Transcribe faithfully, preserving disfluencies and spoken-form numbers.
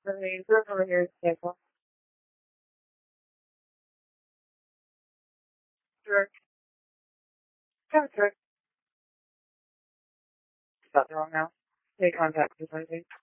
Let me look over here. Cancel. Sure. Come through. Got the wrong now. Take contact with something.